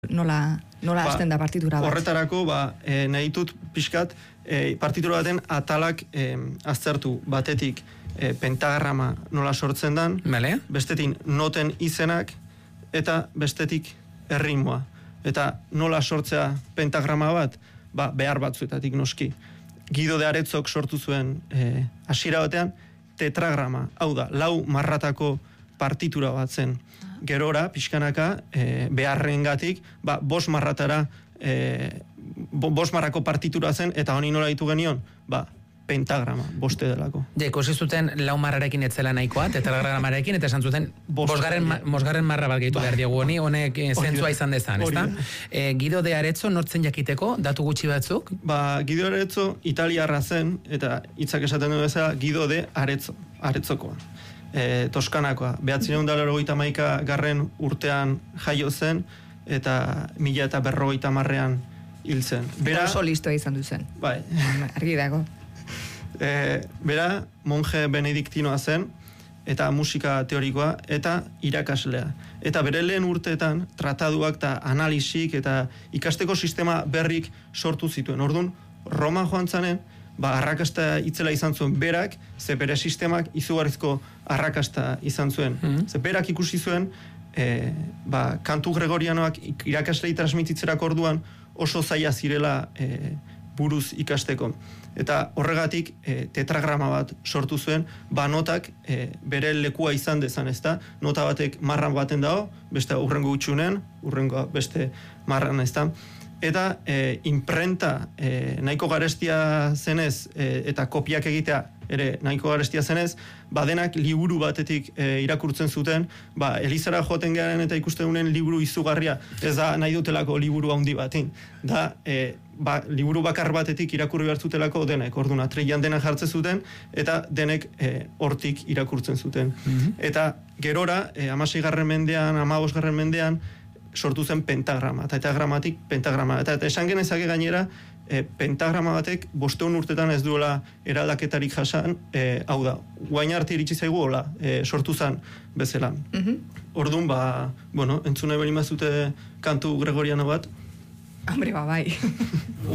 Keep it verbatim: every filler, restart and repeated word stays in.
Nola, nola hasten da partitura bat? Horretarako, ba, e, nahi ditut pixkat, e, partitura baten atalak e, aztertu batetik e, pentagrama nola sortzen dan, vale. Bestetik noten izenak, eta bestetik erritmoa. Eta nola sortzea pentagrama bat, ba, behar batzuetatik noski. Guido de Aretzok sortu zuen e, hasiera batean tetragrama, hau da, lau marratako partitura bat zen. Gerora, pixkanaka, e, beharrengatik, ba, bos marratara, e, bos marrako partitura zen, eta honi nola ditu genion, ba, pentagrama, boste delako. Ja, ikusi zuten lau marrarekin etzela nahikoa, tetragramarekin, eta esan zuten bosgarren, ma, bosgarren marra bat gehitu behar diegu honi, honek e, zentzua izan dezan, ezta? E, Guido de Arezzo nortzen jakiteko, datu gutxi batzuk? Ba, Guido de Arezzo italiarra zen, eta hitzak esaten du bezala, Guido de Arezzo, Arezzokoa. E, Toskanakoa. Behatzireun da laurogeita hamaika garren urtean jaio zen, eta mila eta berrogeita marrean hil zen. Bera, oso listoa izan duzen. Bai. Argi dago. E, bera, monje benediktinoa zen, eta musika teorikoa, eta irakaslea. Eta bere lehen urteetan, trataduak eta analisik eta ikasteko sistema berrik sortu zituen. Orduan, Roma joan zanen, ba, arrakasta itzela izan zuen berak, ze bere sistemak izugarrizko arrakasta izan zuen. Mm-hmm. Ze berak ikusi zuen, e, ba, kantu gregorianoak irakaslei transmititzerako orduan oso zaila zirela e, buruz ikasteko. Eta horregatik e, tetragrama bat sortu zuen, ba notak e, bere lekua izan dezan, ezta? Nota batek marran baten dago, beste urrengo utxunen, urrengo beste marran, ezta? Eta e, imprenta e, nahiko garestia zenez e, eta kopiak egitea ere nahiko garestia zenez, badenak liburu batetik e, irakurtzen zuten, ba, Elizara joaten garen eta ikusten unen liburu izugarria, ez da nahi dutelako liburu handi batin. Da, e, ba, liburu bakar batetik irakurri behar zutelako denek, orduan atreian dena jartzen zuten, eta denek e, hortik irakurtzen zuten. Mm-hmm. Eta gerora, e, hamaseigarren mendean, hamabosgarren mendean, sortu zen pentagrama, eta pentagramatik pentagrama. Eta, eta esan genezake gainera, e, pentagrama batek bosteun urtetan ez duela eraldaketarik jasan, e, hau da, guain arte iritsi zaigu hola, e, sortu zen bezala. Mm-hmm. Orduan, ba, bueno, entzune beri mazute kantu gregoriano bat. Hombre, ba, bai.